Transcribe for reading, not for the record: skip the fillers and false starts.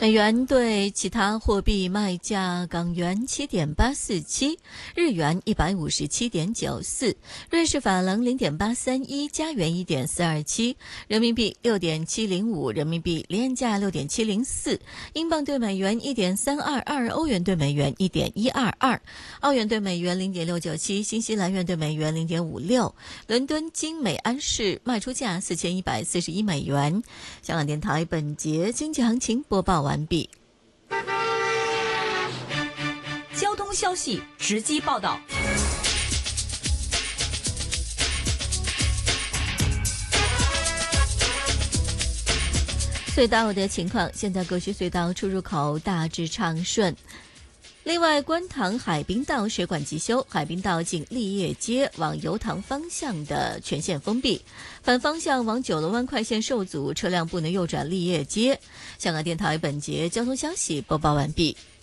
美元对其他货币卖价：港元7.847，日元157.94，瑞士法郎0.831，加元1.427，人民币6.705，人民币离岸价6.704，英镑对美元1.322，欧元对美元1.122，澳元对美元0.697，新西兰元对美元0.56。伦敦金每安士卖出价4141美元。香港电台本节经济行情播报完毕。 交通消息直击报道。 隧道的情况，现在各区隧道出入口大致畅顺。另外，观塘海滨道水管急修，海滨道近立业街往油塘方向的全线封闭，反方向往九龙湾快线受阻，车辆不能右转立业街。香港电台本节交通消息播报完毕。